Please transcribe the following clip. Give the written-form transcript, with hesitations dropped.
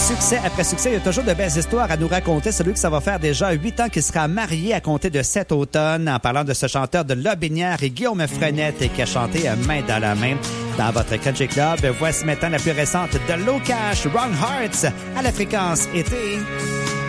succès après succès, il y a toujours de belles histoires à nous raconter. Celui que ça va faire déjà 8 ans qu'il sera marié à compter de cet automne, en parlant de ce chanteur de Lotbinière et Guillaume Frenette qui a chanté Main dans la main dans votre Country Club. Voici maintenant la plus récente de Low Cash, Wrong Hearts, à la fréquence été.